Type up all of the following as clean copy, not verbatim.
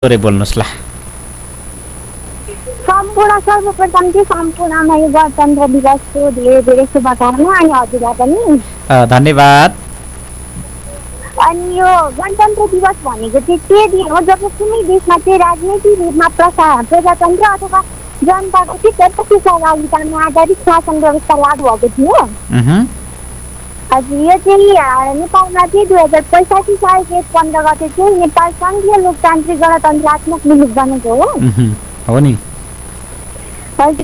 जोरे बोल्नुहोस् ल। सम्पूर्ण सर्वप्रथम चाहिँ सम्पूर्णमा यो गणतन्त्र दिवसको धेरै धेरै शुभकामना अनि हजुरलाई पनि धन्यवाद। अनि यो गणतन्त्र दिवस भनेको चाहिँ के दिन हो जब कुनै देशमा चाहिँ राजनीतिक रूपमा प्रजातन्त्र अथवा जनताको चाहिँ प्रत्यक्ष सहभागितामा आधारित शासन व्यवस्था लागू भएको थियो। हजुर यो चाहिँ नेपालमा चाहिँ 2065 साल जेठ 15 गते चाहिँ नेपाल सङ्घीय लोकतान्त्रिक गणतन्त्रात्मक मुलुक बनेको हो। हो नि। हजुर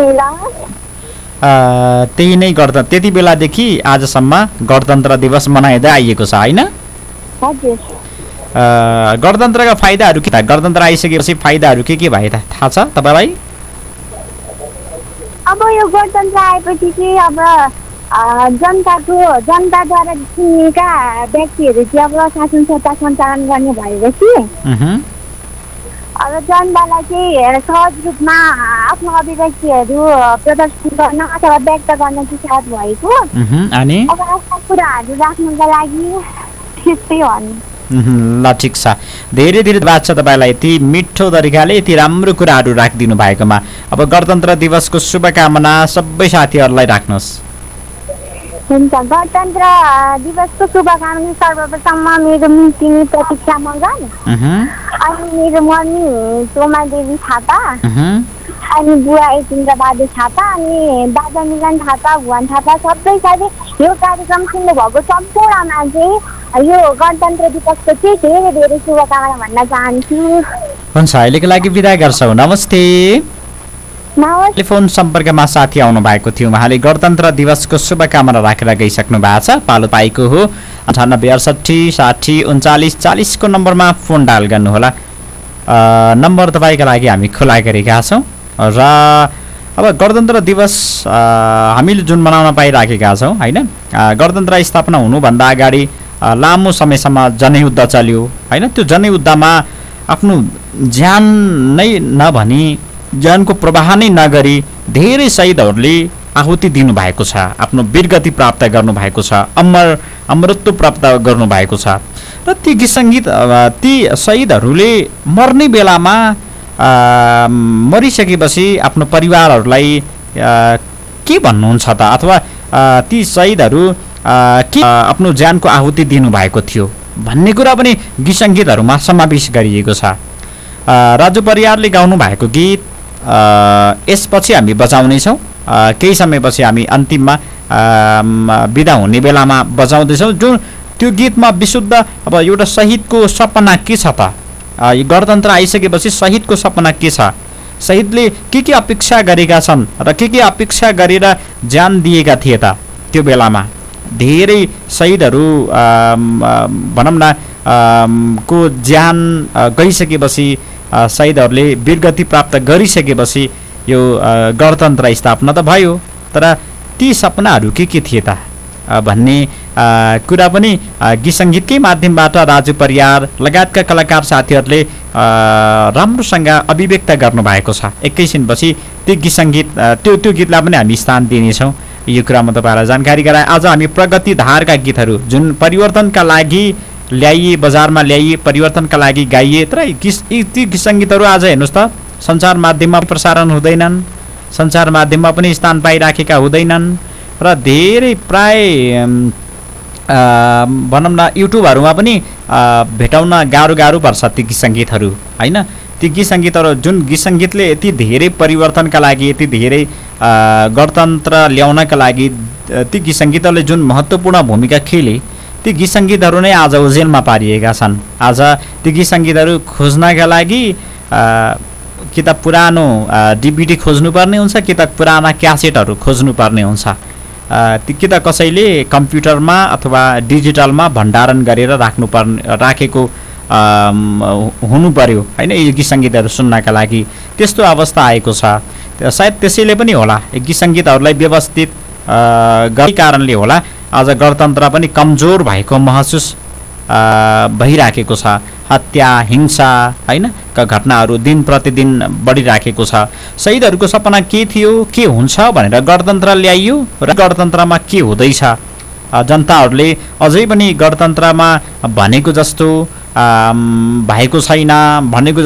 त्यही नै त्यति बेलादेखि आजसम्म गणतन्त्र दिवस मनाइँदै आइएको छ होइन? हजुर। गणतन्त्रका फाइदाहरू के? गणतन्त्र आइसकेपछि फाइदाहरू के भए थाहा छ तपाईँलाई? अब यो गणतन्त्र आएपछि चाहिँ अब जनताद्वारा चुनिएका व्यक्तिहरू चाहिँ अब शासन सत्ता सञ्चालन गर्ने भएपछि अब जनतालाई चाहिँ सहज रूपमा आफ्नो अभिव्यक्तिहरू प्रदर्शन गर्न अथवा व्यक्त गर्न चाहिँ साथ भएको। अनि अब आफ्ना कुराहरू राख्नुको लागि त्यस्तै हो नि। ल ठिक छ, धेरै धेरै धन्यवाद छ तपाईँलाई यति मिठो तरिकाले यति राम्रो कुराहरू राखिदिनु भएकोमा। अब गणतन्त्र दिवसको शुभकामना सबै साथीहरूलाई राख्नुहोस्। हुन्छ, गणतन्त्र दिवसको शुभकामना सर्वप्रथम मेरो मितिनी प्रतीक्षा मगर अनि मेरो मम्मी सोमा देवी थापा अनि बुवा यतिन्द्र बहादुर थापा अनि दादा मिलन थापा भुवन थापा सबै साथै यो कार्यक्रम सुन्नुभएको सम्पूर्णमा चाहिँ यो गणतन्त्र दिवसको चाहिँ धेरै धेरै शुभकामना भन्न चाहन्छु। हुन्छ, अहिलेको लागि बिदा गर्छौँ। नमस्ते। टेलिफोन सम्पर्कमा साथी आउनु भएको थियो, उहाँले गणतन्त्र दिवसको शुभकामना राखेर गइसक्नु भएको छ। पालो पाएको हो 98 68 60 39 40 को नम्बरमा फोन डायल गर्नुहोला। नम्बर तपाईँका लागि हामी खुला गरेका छौँ र अब गणतन्त्र दिवस हामीले जुन मनाउन पाइराखेका छौँ होइन, गणतन्त्र स्थापना हुनुभन्दा अगाडि लामो समयसम्म जनयुद्ध चल्यो होइन। त्यो जनयुद्धमा आफ्नो ज्यान नै नभनी ज्यानको प्रवाह नै नगरी धेरै शहीदहरूले आहुति दिनुभएको छ, आफ्नो वीरगति प्राप्त गर्नुभएको छ, अमरत्व प्राप्त गर्नुभएको छ। र ती गीत सङ्गीत ती शहीदहरूले मर्ने बेलामा मरिसकेपछि आफ्नो परिवारहरूलाई के भन्नुहुन्छ त, अथवा ती शहीदहरू के आफ्नो ज्यानको आहुति दिनुभएको थियो भन्ने कुरा पनि गीत सङ्गीतहरूमा समावेश गरिएको छ। राजु परियारले गाउनु भएको गीत यसपछि हामी बजाउनेछौँ। केही समयपछि हामी अन्तिममा बिदा हुने बेलामा बजाउँदैछौँ। जुन त्यो गीतमा विशुद्ध अब एउटा शहीदको सपना के छ त, गणतन्त्र आइसकेपछि शहीदको सपना के छ, शहीदले के अपेक्षा गरेका छन् र के अपेक्षा गरेर ज्यान दिएका थिए त। त्यो बेलामा धेरै शहीदहरू भनौँ न को ज्यान गइसकेपछि शहीदहरूले वीरगति प्राप्त गरिसकेपछि यो गणतन्त्र स्थापना त भयो, तर ती सपनाहरू के थिए त भन्ने कुरा पनि गीत सङ्गीतकै माध्यमबाट राजु परियार लगायतका कलाकार साथीहरूले राम्रोसँग अभिव्यक्त गर्नुभएको छ। एकैछिनपछि त्यो गीत सङ्गीत त्यो गीतलाई पनि हामी स्थान दिनेछौँ। यो कुरामा तपाईँलाई जानकारी गराए। आज हामी प्रगति धारका गीतहरू जुन परिवर्तनका लागि ल्याइए, बजारमा ल्याइए, परिवर्तनका लागि गाइए, तर ती गीत सङ्गीतहरू आज हेर्नुहोस् त सञ्चार माध्यममा प्रसारण हुँदैनन्, सञ्चार माध्यममा पनि स्थान पाइराखेका हुँदैनन् र धेरै प्राय भनौँ न युट्युबहरूमा पनि भेटाउन गाह्रो पर्छ ती गीत सङ्गीतहरू होइन। ती गीत सङ्गीतहरू जुन गीत सङ्गीतले यति धेरै परिवर्तनका लागि, यति धेरै गणतन्त्र ल्याउनका लागि ती गीत सङ्गीतहरूले जुन महत्त्वपूर्ण भूमिका खेले, ती गीत सङ्गीतहरू नै आज ओझेलमा पारिएका छन्। आज ती गीत सङ्गीतहरू खोज्नका लागि कि त पुरानो डिभिडी खोज्नुपर्ने हुन्छ, कि त पुराना क्यासेटहरू खोज्नुपर्ने हुन्छ, कि त कसैले कम्प्युटरमा अथवा डिजिटलमा भण्डारण गरेर राखेको हुनु पर्यो होइन यो गीत सङ्गीतहरू सुन्नका लागि। त्यस्तो अवस्था आएको छ। सायद त्यसैले पनि होला गीत सङ्गीतहरूलाई व्यवस्थित गर्ने कारणले होला आज गणतन्त्र पनि कमजोर भएको महसुस भइराखेको छ। हत्या, हिंसा होइन का घटनाहरू दिन प्रतिदिन बढिराखेको छ। शहीदहरूको सपना के थियो, के हुन्छ भनेर गणतन्त्र ल्याइयो र गणतन्त्रमा के हुँदैछ जनताहरूले अझै पनि गणतन्त्रमा भनेको जस्तो भएको छैन, भनेको